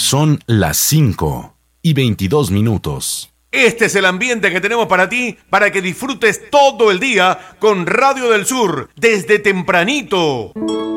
Son las 5:22. Este es el ambiente que tenemos para ti, para que disfrutes todo el día con Radio del Sur, desde tempranito.